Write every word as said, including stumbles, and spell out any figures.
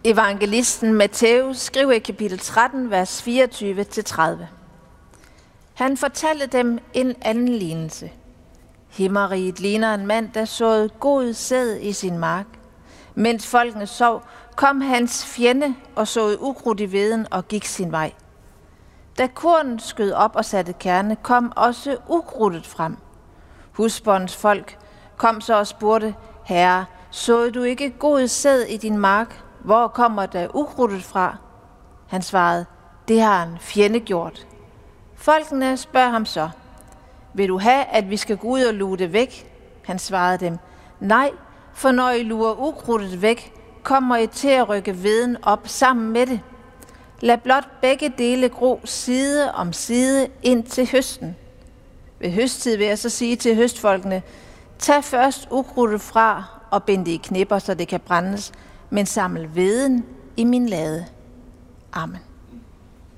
Evangelisten Matthæus skriver i kapitel tretten, vers fireogtyve til tredive. Han fortalte dem en anden lignelse. Himmeriget ligner en mand, der såede god sæd i sin mark. Mens folkene sov, kom hans fjende og såede ukrudt i veden og gik sin vej. Da kornet skød op og satte kerne, kom også ukrudtet frem. Husbondens folk kom så og spurgte, Herre, såede du ikke god sæd i din mark? Hvor kommer der ukrudtet fra? Han svarede, det har en fjende gjort. Folkene spørger ham så, vil du have, at vi skal gå ud og luge det væk? Han svarede dem, nej, for når I lurer ukrudtet væk, kommer I til at rykke veden op sammen med det. Lad blot begge dele gro side om side ind til høsten. Ved høsttid vil jeg så sige til høstfolkene, tag først ukrudtet fra og bind det i knipper, så det kan brændes, men samle veden i min lade. Amen.